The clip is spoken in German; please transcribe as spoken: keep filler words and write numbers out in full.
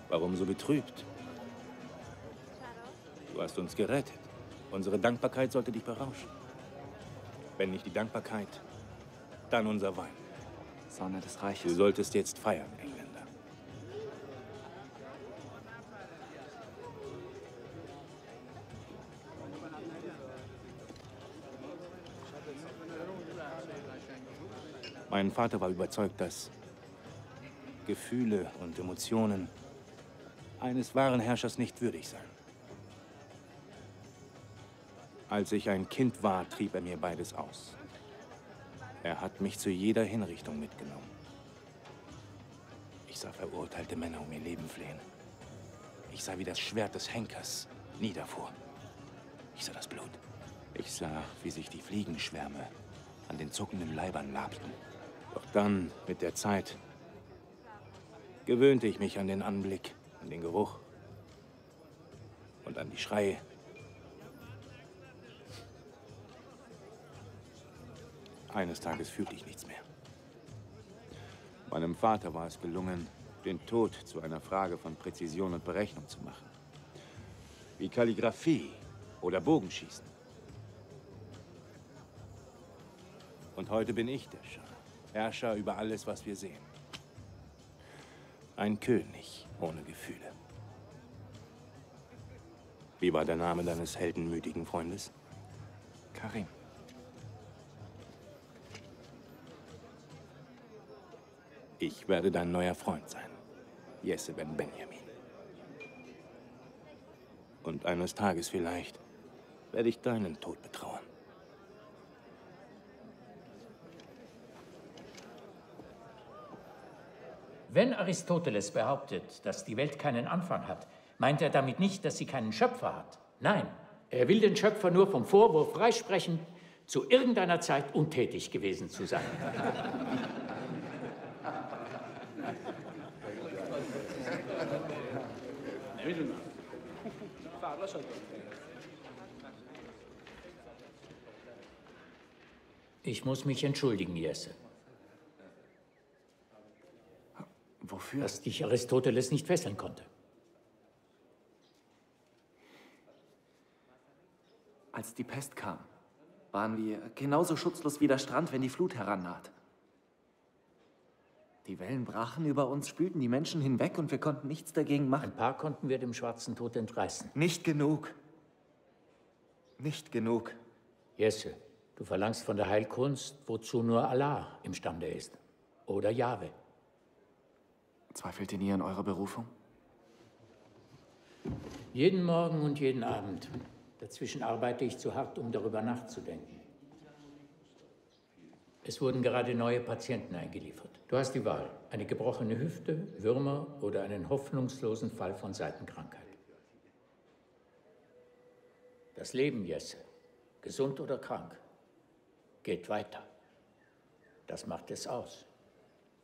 Warum so betrübt? Du hast uns gerettet. Unsere Dankbarkeit sollte dich berauschen. Wenn nicht die Dankbarkeit, dann unser Wein. Sonne des Reiches. Du solltest jetzt feiern, Engländer. Mein Vater war überzeugt, dass Gefühle und Emotionen eines wahren Herrschers nicht würdig seien. Als ich ein Kind war, trieb er mir beides aus. Er hat mich zu jeder Hinrichtung mitgenommen. Ich sah verurteilte Männer um ihr Leben flehen. Ich sah, wie das Schwert des Henkers niederfuhr. Ich sah das Blut. Ich sah, wie sich die Fliegenschwärme an den zuckenden Leibern labten. Doch dann, mit der Zeit, gewöhnte ich mich an den Anblick, an den Geruch und an die Schreie. Eines Tages fühlte ich nichts mehr. Meinem Vater war es gelungen, den Tod zu einer Frage von Präzision und Berechnung zu machen. Wie Kalligraphie oder Bogenschießen. Und heute bin ich der Schah, Herrscher über alles, was wir sehen. Ein König ohne Gefühle. Wie war der Name deines heldenmütigen Freundes? Karim. Ich werde dein neuer Freund sein, Jesse ben Benjamin. Und eines Tages vielleicht werde ich deinen Tod betrauern. Wenn Aristoteles behauptet, dass die Welt keinen Anfang hat, meint er damit nicht, dass sie keinen Schöpfer hat. Nein, er will den Schöpfer nur vom Vorwurf freisprechen, zu irgendeiner Zeit untätig gewesen zu sein. Ich muss mich entschuldigen, Jesse. Wofür? Dass dich Aristoteles nicht fesseln konnte. Als die Pest kam, waren wir genauso schutzlos wie der Strand, wenn die Flut herannaht. Die Wellen brachen über uns, spülten die Menschen hinweg und wir konnten nichts dagegen machen. Ein paar konnten wir dem schwarzen Tod entreißen. Nicht genug. Nicht genug. Jesse, du verlangst von der Heilkunst, wozu nur Allah imstande ist. Oder Jahwe. Zweifelt ihr nie an eurer Berufung? Jeden Morgen und jeden Abend. Dazwischen arbeite ich zu hart, um darüber nachzudenken. Es wurden gerade neue Patienten eingeliefert. Du hast die Wahl. Eine gebrochene Hüfte, Würmer oder einen hoffnungslosen Fall von Seitenkrankheit. Das Leben, Jesse, gesund oder krank, geht weiter. Das macht es aus.